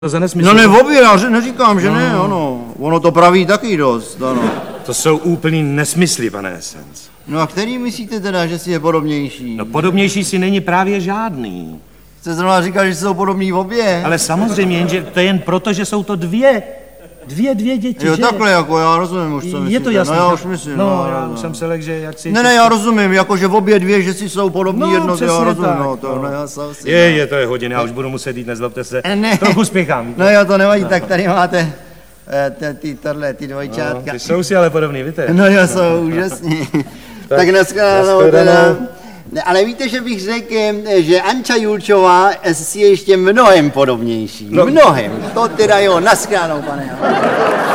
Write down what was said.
za nesmysl. No ne obě, já neříkám, že ne, ono to praví taky dost, ano. To jsou úplný nesmysly, pane Essence. No a který myslíte teda, že si je podobnější? No podobnější si není právě žádný. Jste zrovna říkal, že jsou podobní obě. Ale samozřejmě, jenže to je jen proto, že jsou to dvě děti, Jo, že? takhle, jako já rozumím už, co myslíte. Je to jasné. No já už myslím. Já už jsem se lekl, že jak si... Ne, já rozumím, jako že obě dvě, že si jsou podobní jedno, přesně já rozumím, tak, já jsem si... To je hodin, já už budu muset jít, nezlobte se. Ne. Trochu spěchám. No jo, to nevadí, tak tady máte ty dvojčátka. Ty jsou si ale podobný, víte? No jo, jsou úžasní. Tak nashledanou teda. Ale víte, že bych řekl, že Anča Julčová si je ještě mnohem podobnější. Mnohem. To teda jo, nashledanou, pane.